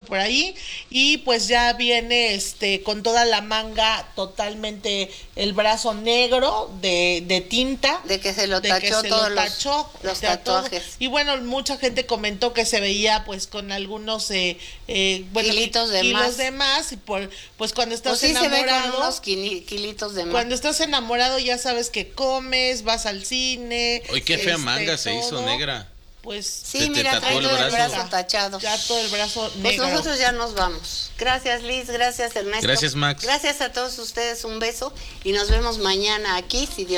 por ahí, y pues ya viene con toda la manga totalmente el brazo negro de tinta. De que se lo de tachó que se todos lo tachó, los o sea, todo. tatuajes. Y bueno, mucha gente comentó que se veía pues con algunos Kilitos de más. y pues cuando estás Pues sí se ve con enamorado, unos kilitos de más. cuando estás enamorado ya sabes que comes, vas al cine. Oye, qué fea manga se hizo, todo. negra. Pues Sí, te mira, tatuó trae el todo el brazo. brazo tachado. ya todo el brazo Pues negro. nosotros ya nos vamos. Gracias, Liz, gracias, Ernesto. Gracias, Max. Gracias a todos ustedes, un beso y nos vemos mañana aquí, si Dios